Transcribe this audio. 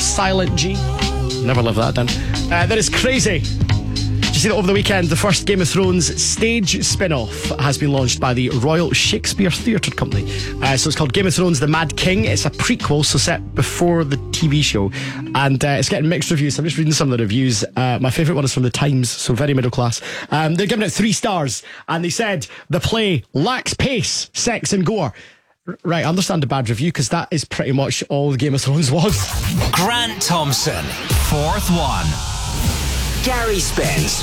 Silent G. Never live that down. That is crazy. Did you see that over the weekend? The first Game of Thrones stage spin-off has been launched by the Royal Shakespeare Theatre Company. So it's called Game of Thrones The Mad King. It's a prequel, so set before the TV show. And it's getting mixed reviews. So I'm just reading some of the reviews. My favourite one is from The Times, so very middle class. They're giving it 3 stars. And they said, the play lacks pace, sex and gore. Right, I understand the bad review, because that is pretty much all Game of Thrones was. Grant Thompson, fourth one. Gary Spence,